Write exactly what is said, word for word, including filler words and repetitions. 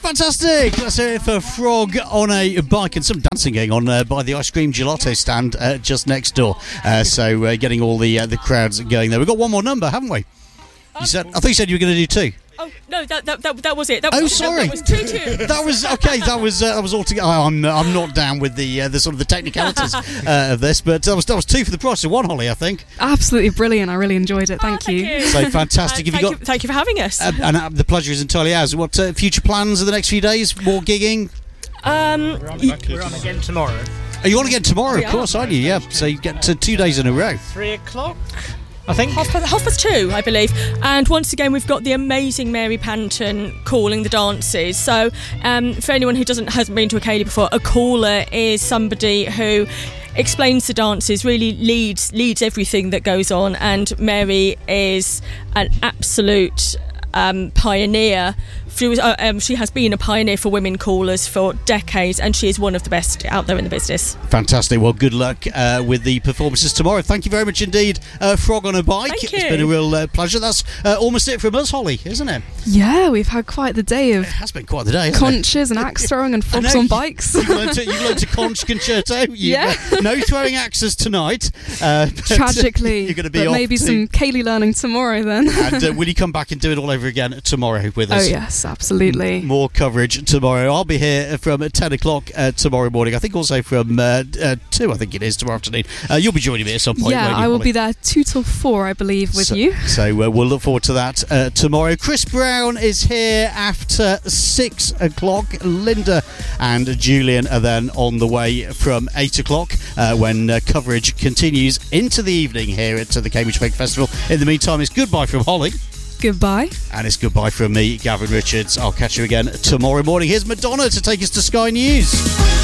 Fantastic! Let's hear it for Frog on a Bike, and some dancing going on uh, by the ice cream gelato stand uh, just next door. Uh, so uh, getting all the uh, the crowds going there. We've got one more number, haven't we? You said, I thought you said you were going to do two. Oh no, that that that, that was it. That oh, was, sorry. That was two two. That was okay. That was uh, that was all together. Oh, I'm I'm not down with the uh, the sort of the technicalities uh, of this, but that was that was two for the price of one, Holly. I think. Absolutely brilliant. I really enjoyed it. Thank, oh, you. thank you. So fantastic. Uh, Have you thank, got? you, thank you for having us. Uh, and uh, the pleasure is entirely ours. What uh, future plans in the next few days? More gigging? Um, we're, on, we're on again tomorrow. Oh, you want to get tomorrow, we of course, are. aren't you? Yeah. So you get to two days in a row. Three o'clock. I think half past, half past two, I believe. And once again, we've got the amazing Mary Panton calling the dances. So, um, for anyone who doesn't hasn't been to a Ceilidh before, a caller is somebody who explains the dances, really leads leads everything that goes on. And Mary is an absolute um, pioneer. She, was, uh, um, she has been a pioneer for women callers for decades, and she is one of the best out there in the business. Fantastic. Well, good luck uh, with the performances tomorrow. Thank you very much indeed, uh, Frog on a Bike. Thank It's you. been a real uh, pleasure. That's uh, almost it from us, Holly, isn't it? Yeah, we've had quite the day of It has been quite the day, hasn't conches and axe throwing and I frogs know, on you- bikes. You've learned to, you've learned to conch concerto. You, Yeah. uh, no throwing axes tonight. Uh, but, Tragically, you're going to be but off maybe to- some Ceilidh learning tomorrow then. And uh, will you come back and do it all over again tomorrow with Oh us? yes, absolutely. More coverage tomorrow. I'll be here from ten o'clock uh, tomorrow morning. I think also from uh, uh, two, I think it is, tomorrow afternoon. Uh, you'll be joining me at some point, Yeah, won't you, I will Holly? be there two till four, I believe, with so, you. So uh, we'll look forward to that uh, tomorrow. Chris Brown is here after six o'clock. Linda and Julian are then on the way from eight o'clock uh, when uh, coverage continues into the evening here at uh, the Cambridge Folk Festival. In the meantime, it's goodbye from Holly. Goodbye. And it's goodbye from me, Gavin Richards. I'll catch you again tomorrow morning. Here's Madonna to take us to Sky News.